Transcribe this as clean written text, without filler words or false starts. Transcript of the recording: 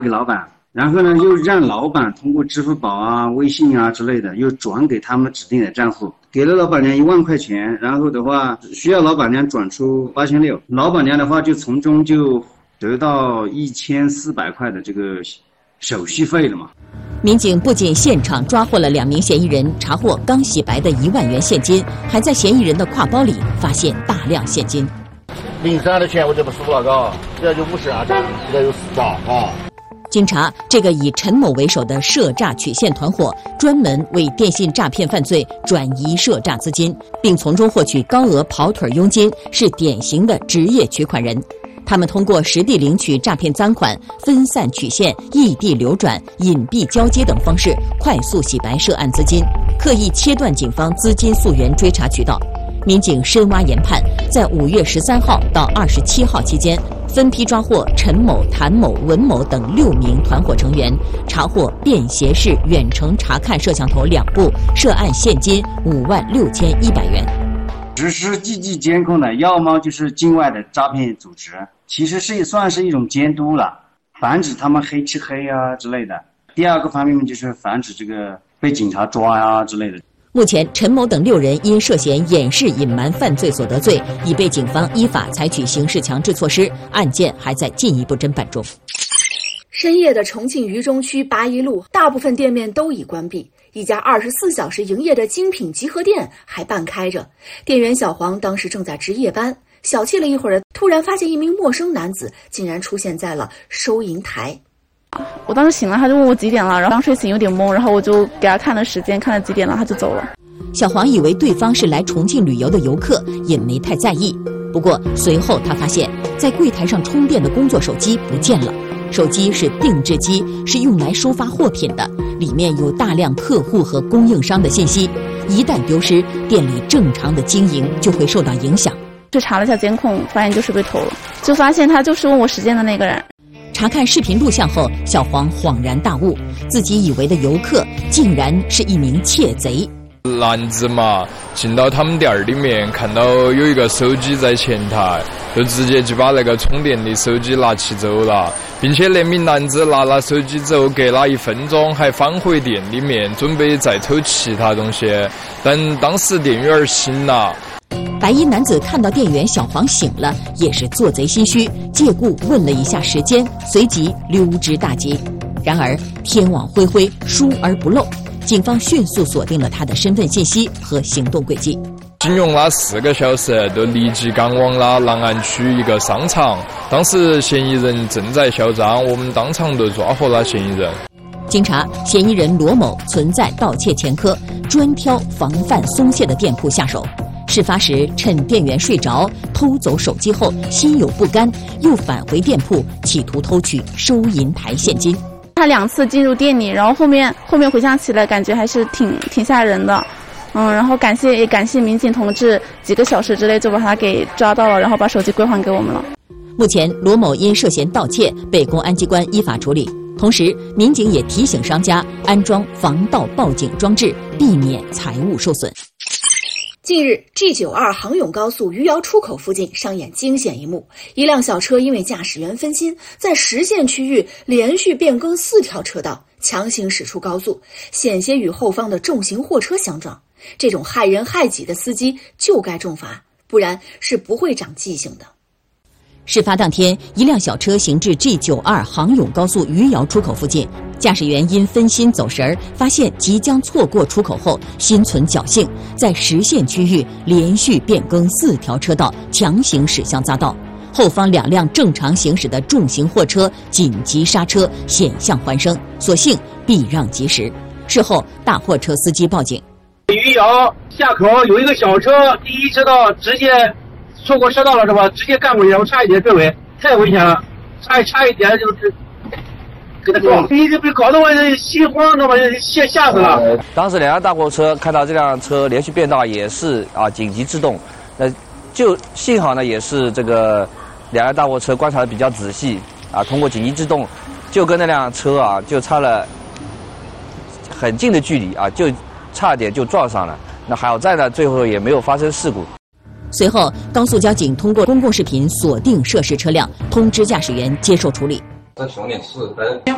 给老板，然后呢又让老板通过支付宝啊、微信啊之类的，又转给他们指定的账户，给了老板娘1万块钱，然后的话需要老板娘转出8600，老板娘的话就从中就得到1400块的这个手续费了嘛。 民警不仅现场抓获了2名嫌疑人，查获刚洗白的1万元现金，还在嫌疑人的挎包里发现大量现金。 03的钱我这不输了，嘎，这就52张，这有48啊。 经查，这个以陈某为首的涉诈曲线团伙专门为电信诈骗犯罪转移涉诈资金，并从中获取高额跑腿佣金，是典型的职业取款人。他们通过实地领取诈骗赃款、分散曲线、异地流转、隐蔽交接等方式，快速洗白涉案资金，刻意切断警方资金溯源追查渠道。民警深挖研判，在5月13号到27号期间，分批抓获陈某、谭某、文某等6名团伙成员，查获便携式远程查看摄像头2部，涉案现金56100元。 实施积极监控的，要么就是境外的诈骗组织，其实算是一种监督了，防止他们黑吃黑啊之类的。第二个方面就是防止这个被警察抓啊之类的。 目前，陈某等6人因涉嫌掩饰隐瞒犯罪所得罪，已被警方依法采取刑事强制措施，案件还在进一步侦办中。 深夜的重庆渝中区八一路，大部分店面都已关闭，一家24小时营业的精品集合店还半开着。店员小黄当时正在值夜班，小憩了一会儿，突然发现一名陌生男子竟然出现在了收银台。 我当时醒了，他就问我几点了，然后刚睡醒有点懵，然后我就给他看了时间，看了几点了，他就走了。 小黄以为对方是来重庆旅游的游客，也没太在意。不过随后他发现，在柜台上充电的工作手机不见了。手机是定制机，是用来收发货品的，里面有大量客户和供应商的信息，一旦丢失，店里正常的经营就会受到影响。 去查了一下监控，发现就是被偷了，就发现他就是问我时间的那个人。 查看视频录像后，小黄恍然大悟，自己以为的游客竟然是一名窃贼。 男子嘛，进到他们店里面，看到有一个手机在前台，就直接就把那个充电的手机拿起走了，并且那名男子拿了手机走，隔了1分钟还返回店里面，准备再偷其他东西，但当时店员醒了。 白衣男子看到店员小黄醒了，也是做贼心虚，借故问了一下时间，随即溜之大吉。然而天网恢恢，疏而不漏，警方迅速锁定了他的身份信息和行动轨迹。 仅用了4个小时，就立即赶往了南岸区一个商场。当时嫌疑人正在销赃，我们当场就抓获了嫌疑人。 经查，嫌疑人罗某存在盗窃前科，专挑防范松懈的店铺下手。事发时趁店员睡着，偷走手机后心有不甘，又返回店铺，企图偷取收银台现金。 他2次进入店里，然后后面回想起来，感觉还是挺吓人的。然后也感谢民警同志，几个小时之内就把他给抓到了，然后把手机归还给我们了。 目前罗某因涉嫌盗窃被公安机关依法处理，同时民警也提醒商家安装防盗报警装置，避免财物受损。 近日 G92 杭甬高速余姚出口附近上演惊险一幕，一辆小车因为驾驶员分心，在实线区域连续变更4条车道，强行驶出高速，险些与后方的重型货车相撞。这种害人害己的司机就该重罚，不然是不会长记性的。 事发当天，一辆小车行至 G92 杭甬高速余姚出口附近，驾驶员因分心走神，发现即将错过出口后，心存侥幸，在实线区域连续变更4条车道，强行驶向匝道。后方2辆正常行驶的重型货车紧急刹车，险象环生，所幸避让及时。事后，大货车司机报警。 余姚下口有一个小车，第1车道直接错过车道了是吧？直接干过去，然后差一点追尾，太危险了，差一点就是给他撞，已经被搞得我心慌的嘛，吓死了。 当时2辆大货车看到这辆车连续变道，也是紧急制动，就幸好呢也是这个2辆大货车观察的比较仔细通过紧急制动，就跟那辆车就差了很近的距离就差点就撞上了。那好在呢，最后也没有发生事故。 随后，高速交警通过公共视频锁定涉事车辆，通知驾驶员接受处理。 在9点4分，